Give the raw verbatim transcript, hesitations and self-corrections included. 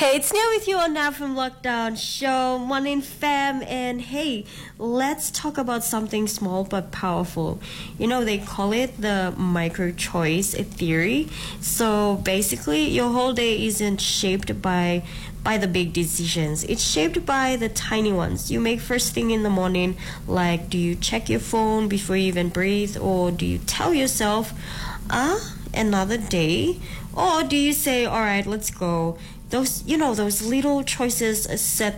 Hey, it's Neil with you on Now from Lockdown Show, Morning Fam, and hey, let's talk about something small but powerful. You know, they call it the micro-choice theory. So basically, your whole day isn't shaped by by the big decisions. It's shaped by the tiny ones you make first thing in the morning, like do you check your phone before you even breathe, or do you tell yourself, ah, another day? Or do you say, all right, let's go? Those, you know, those little choices set